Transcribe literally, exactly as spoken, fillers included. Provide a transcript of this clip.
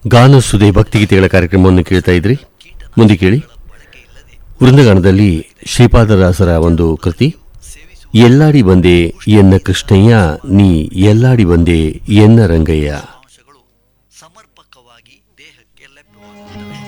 ಗಾನ ಸುದೆ ಭಕ್ತಿಗೀತೆಗಳ ಕಾರ್ಯಕ್ರಮವನ್ನು ಕೇಳ್ತಾ ಇದ್ರಿ. ಮುಂದೆ ಕೇಳಿ ವೃಂದಗಾನದಲ್ಲಿ ಶ್ರೀಪಾದದಾಸರ ಒಂದು ಕೃತಿ, ಎಲ್ಲಾಡಿ ಬಂದೆ ಎನ್ನ ಕೃಷ್ಣಯ್ಯ ನೀ ಎಲ್ಲಾಡಿ ಬಂದೆ ಎನ್ನ ರಂಗಯ್ಯ.